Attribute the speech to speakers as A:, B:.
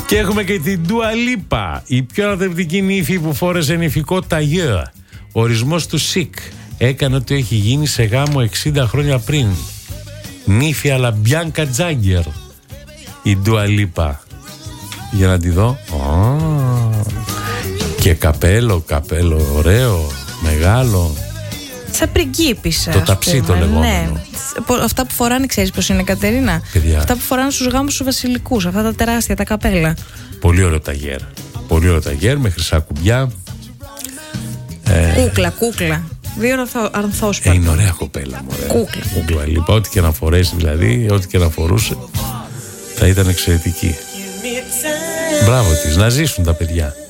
A: Και έχουμε και την Dua Lipa, η πιο ανατρεπτική νύφη που φόρεσε νυφικό ταγιό. Ο ορισμός του Σικ έκανε ότι έχει γίνει σε γάμο 60 χρόνια πριν. Νύφη αλλά Μπιάνκα Τζάγκερ, η Dua Lipa. Για να τη δω. Και καπέλο ωραίο, μεγάλο.
B: Σαν πριγκίπισσα.
A: Το ταψί το λεγόμενο.
B: Ναι. Αυτά που φοράνε, ξέρεις πως είναι, Κατερίνα?
A: Παιδιά.
B: Αυτά που φοράνε στους γάμους τους βασιλικούς. Αυτά τα τεράστια, τα καπέλα.
A: Πολύ ωραίο ταγέρ. Πολύ ωραίο ταγέρ με χρυσά κουμπιά.
B: Κούκλα. 2 ανθόσπαρτα.
A: Είναι ωραία κοπέλα, μωρέ. Κούκλα. Λοιπόν, ό,τι και να φορέσει δηλαδή, ό,τι και να φορούσε, θα ήταν εξαιρετική. Μπράβο της, να ζήσουν τα παιδιά.